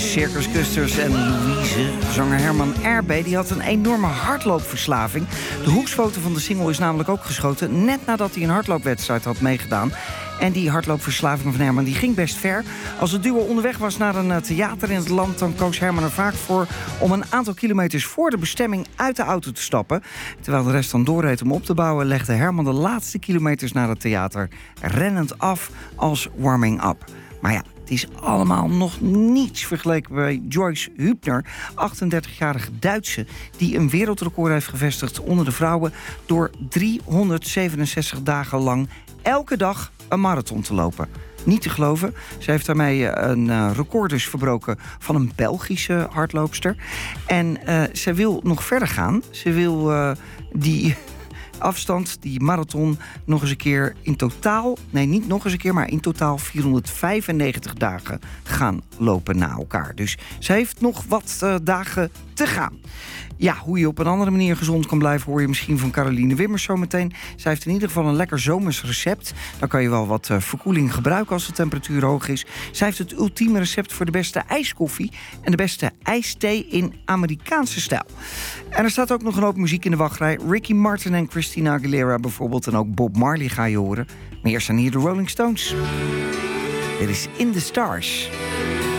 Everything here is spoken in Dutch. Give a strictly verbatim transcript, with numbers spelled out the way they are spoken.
Circus Custers en Louise. Zanger Herman Erbe die had een enorme hardloopverslaving. De hoeksfoto van de single is namelijk ook geschoten net nadat hij een hardloopwedstrijd had meegedaan. En die hardloopverslaving van Herman die ging best ver. Als het duo onderweg was naar een theater in het land, dan koos Herman er vaak voor om een aantal kilometers voor de bestemming uit de auto te stappen. Terwijl de rest dan doorreed om op te bouwen, legde Herman de laatste kilometers naar het theater rennend af als warming-up. Maar ja, het is allemaal nog niets vergeleken bij Joyce Hübner, achtendertigjarige Duitse, die een wereldrecord heeft gevestigd onder de vrouwen door driehonderdzevenenzestig dagen lang elke dag een marathon te lopen. Niet te geloven. Ze heeft daarmee een uh, record dus verbroken van een Belgische hardloopster. En uh, ze wil nog verder gaan. Ze wil uh, die afstand, die marathon, nog eens een keer in totaal... nee, niet nog eens een keer, maar in totaal vierhonderdvijfennegentig dagen gaan lopen na elkaar. Dus ze heeft nog wat uh, dagen te gaan. Ja, hoe je op een andere manier gezond kan blijven, hoor je misschien van Caroline Wimmers zometeen. Zij heeft in ieder geval een lekker zomers recept. Dan kan je wel wat uh, verkoeling gebruiken als de temperatuur hoog is. Zij heeft het ultieme recept voor de beste ijskoffie en de beste ijsthee in Amerikaanse stijl. En er staat ook nog een hoop muziek in de wachtrij. Ricky Martin en Christina Aguilera bijvoorbeeld. En ook Bob Marley ga je horen. Maar eerst zijn hier de Rolling Stones. Dit is In the Stars.